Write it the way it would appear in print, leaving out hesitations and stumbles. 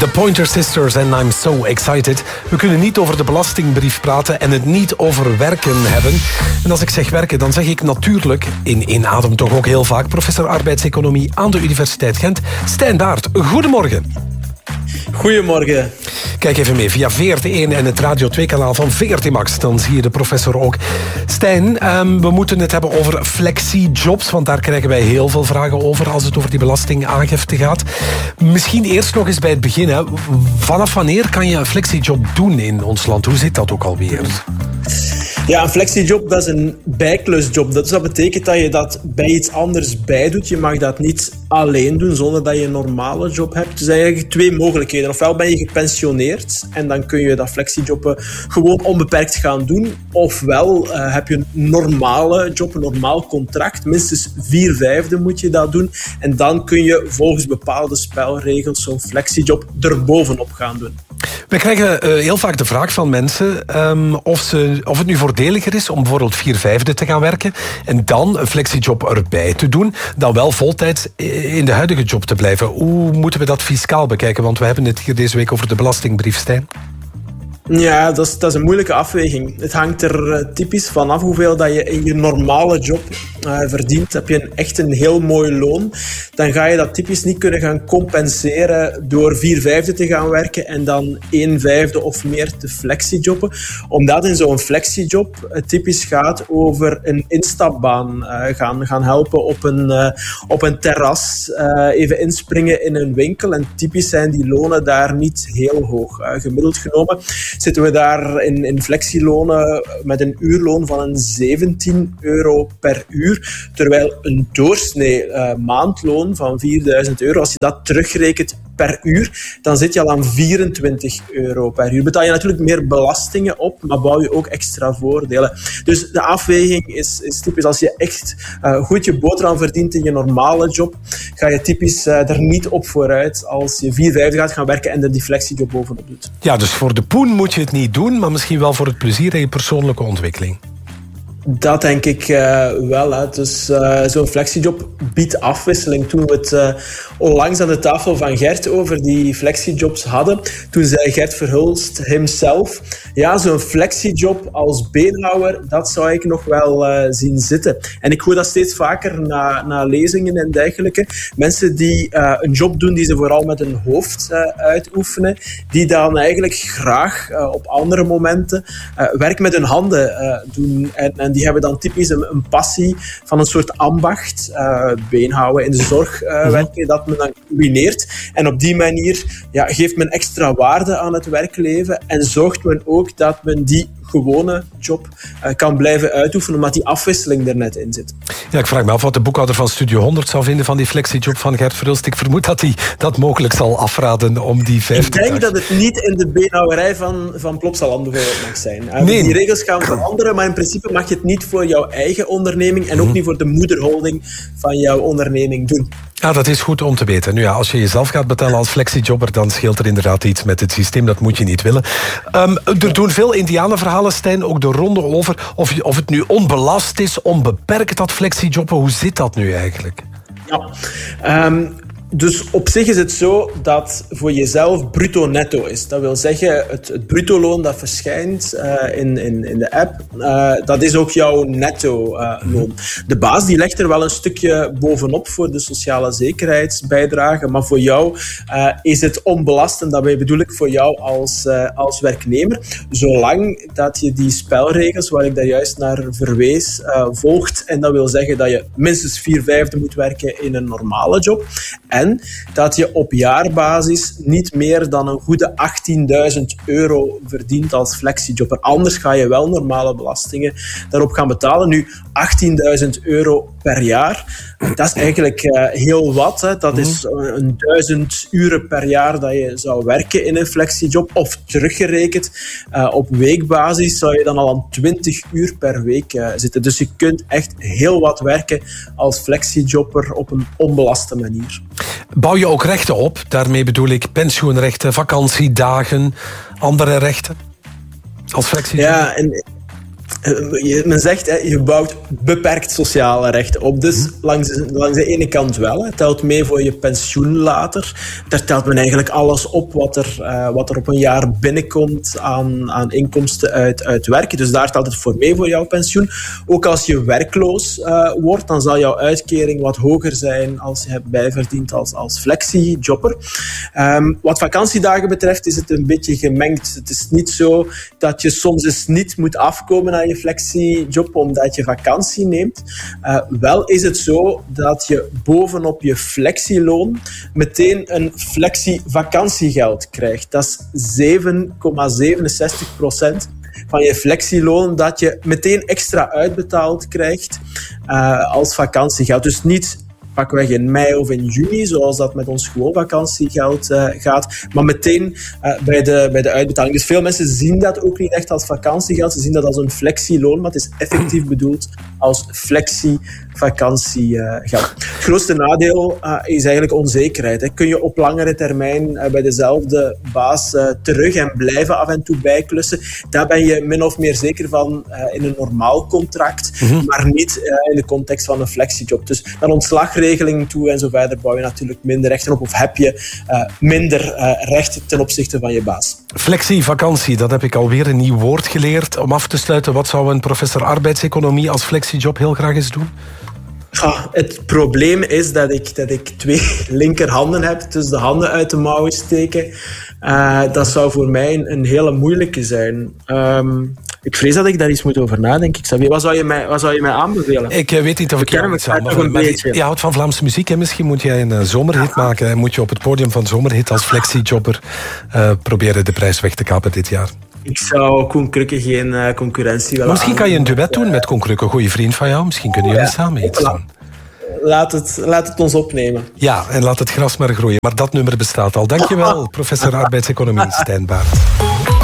The Pointer Sisters en I'm So Excited. We kunnen niet over de belastingbrief praten en het niet over werken hebben. En als ik zeg werken, dan zeg ik natuurlijk, in één adem toch ook heel vaak, professor arbeidseconomie aan de Universiteit Gent, Stijn Baert. Goedemorgen. Goedemorgen. Kijk even mee via VRT1 en het Radio 2-kanaal van VRT Max. Dan zie je de professor ook. Stijn, we moeten het hebben over flexi-jobs, want daar krijgen wij heel veel vragen over als het over die belastingaangifte gaat. Misschien eerst nog eens bij het begin. Hè. Vanaf wanneer kan je een flexi-job doen in ons land? Hoe zit dat ook alweer? Ja, een flexi-job, dat is een bijklusjob. Dus dat betekent dat je dat bij iets anders bijdoet. Je mag dat niet alleen doen zonder dat je een normale job hebt. Dus eigenlijk twee mogelijkheden. Ofwel ben je gepensioneerd en dan kun je dat flexi-job gewoon onbeperkt gaan doen. Ofwel heb je een normale job, een normaal contract. Minstens 4/5 moet je dat doen. En dan kun je volgens bepaalde spelregels zo'n flexi-job erbovenop gaan doen. We krijgen heel vaak de vraag van mensen of het nu voordeliger is om bijvoorbeeld 4/5 te gaan werken en dan een flexi-job erbij te doen, dan wel voltijds in de huidige job te blijven. Hoe moeten we dat fiscaal bekijken? Want we hebben het hier deze week over de belastingbrief, Stijn. Ja, dat is een moeilijke afweging. Het hangt er typisch vanaf hoeveel dat je in je normale job verdient. Heb je echt een heel mooi loon, dan ga je dat typisch niet kunnen gaan compenseren door 4/5 te gaan werken en dan 1/5 of meer te flexijobben. Omdat in zo'n flexijjob het typisch gaat over een instapbaan. Gaan helpen op een terras, even inspringen in een winkel. En typisch zijn die lonen daar niet heel hoog. Gemiddeld genomen zitten we daar in flexilonen met een uurloon van een €17 per uur. Terwijl een doorsnee maandloon van €4.000, als je dat terugrekent per uur, dan zit je al aan €24 per uur. Betaal je natuurlijk meer belastingen op, maar bouw je ook extra voordelen. Dus de afweging is typisch, als je echt goed je boterham verdient in je normale job, ga je typisch er niet op vooruit als je 4/5 gaat gaan werken en er die flexiejob bovenop doet. Ja, dus voor de poen moet je het niet doen, maar misschien wel voor het plezier en je persoonlijke ontwikkeling. Dat denk ik wel. Hè. Dus zo'n flexiejob biedt afwisseling. Toen we het onlangs aan de tafel van Gert over die flexiejobs hadden, toen zei Gert Verhulst himself, ja, zo'n flexiejob als beenhouwer, dat zou ik nog wel zien zitten. En ik hoor dat steeds vaker na lezingen en dergelijke. Mensen die een job doen die ze vooral met hun hoofd uitoefenen, die dan eigenlijk graag op andere momenten werk met hun handen doen. En die hebben dan typisch een passie van een soort ambacht, beenhouwen in de zorg werken, dat men dan combineert. En op die manier geeft men extra waarde aan het werkleven en zorgt men ook dat men die gewone job kan blijven uitoefenen, omdat die afwisseling er net in zit. Ja, ik vraag me af wat de boekhouder van Studio 100 zou vinden van die flexiejob van Gert Verhulst. Ik vermoed dat hij dat mogelijk zal afraden om die 50 Ik denk dat het niet in de beenhouwerij van Plopsaland bijvoorbeeld mag zijn. Nee. Die regels gaan veranderen, maar in principe mag je het niet voor jouw eigen onderneming en ook niet voor de moederholding van jouw onderneming doen. Ja, dat is goed om te weten. Nu ja, als je jezelf gaat betalen als flexijobber, dan scheelt er inderdaad iets met het systeem. Dat moet je niet willen. Er doen veel indianenverhalen, Stijn, ook de ronde over of het nu onbelast is, onbeperkt dat flexijobben. Hoe zit dat nu eigenlijk? Ja, dus op zich is het zo dat voor jezelf bruto-netto is. Dat wil zeggen, het bruto-loon dat verschijnt in de app, dat is ook jouw netto-loon. De baas die legt er wel een stukje bovenop voor de sociale zekerheidsbijdrage, maar voor jou is het onbelast. En daarbij bedoel ik voor jou als werknemer, zolang dat je die spelregels, waar ik daar juist naar verwees, volgt. En dat wil zeggen dat je minstens 4/5 moet werken in een normale job. En dat je op jaarbasis niet meer dan een goede €18.000 verdient als flexijobber. Anders ga je wel normale belastingen daarop gaan betalen. Nu, €18.000 per jaar, dat is eigenlijk heel wat. Hè. Dat is 1000 uren per jaar dat je zou werken in een flexiejob. Of teruggerekend op weekbasis zou je dan al aan 20 uur per week zitten. Dus je kunt echt heel wat werken als flexiejobber op een onbelaste manier. Bouw je ook rechten op? Daarmee bedoel ik pensioenrechten, vakantiedagen, andere rechten als flexijobber? Ja, Men zegt, je bouwt beperkt sociale rechten op. Dus langs de ene kant wel. Het telt mee voor je pensioen later. Daar telt men eigenlijk alles op wat er op een jaar binnenkomt aan inkomsten uit werken. Dus daar telt het voor mee voor jouw pensioen. Ook als je werkloos wordt, dan zal jouw uitkering wat hoger zijn als je hebt bijverdiend als flexijobber. Wat vakantiedagen betreft is het een beetje gemengd. Het is niet zo dat je soms eens niet moet afkomen aan je flexiejob omdat je vakantie neemt. Wel is het zo dat je bovenop je flexieloon meteen een flexivakantiegeld krijgt. Dat is 7,67% van je flexieloon dat je meteen extra uitbetaald krijgt als vakantiegeld. Dus niet pakweg in mei of in juni, zoals dat met ons gewoon vakantiegeld gaat, maar meteen bij de uitbetaling. Dus veel mensen zien dat ook niet echt als vakantiegeld, ze zien dat als een flexieloon, maar het is effectief bedoeld als flexivakantiegeld. Het grootste nadeel is eigenlijk onzekerheid. Kun je op langere termijn bij dezelfde baas terug en blijven af en toe bijklussen? Daar ben je min of meer zeker van in een normaal contract, maar niet in de context van een flexiejob. Dus naar ontslagregeling toe en zo verder bouw je natuurlijk minder rechten op, of heb je minder rechten ten opzichte van je baas. Flexievakantie, dat heb ik alweer een nieuw woord geleerd. Om af te sluiten, wat zou een professor arbeidseconomie als flexiejob heel graag eens doen? Het probleem is dat ik 2 linkerhanden heb, dus de handen uit de mouwen steken. Dat zou voor mij een hele moeilijke zijn. Ik vrees dat ik daar iets moet over nadenken. Xavier, wat zou je mij aanbevelen? Ik weet niet of ik jou iets aanbevelen. Je houdt van Vlaamse muziek, hè? Misschien moet jij een zomerhit maken. En moet je op het podium van zomerhit als flexijobber proberen de prijs weg te kapen dit jaar. Ik zou Koen Krukke geen concurrentie willen. Misschien kan je een duet doen met Koen Krukke, een goede vriend van jou. Misschien kunnen jullie samen iets doen. Laat het ons opnemen. Ja, en laat het gras maar groeien. Maar dat nummer bestaat al. Dankjewel, professor arbeidseconomie Stijn Baert.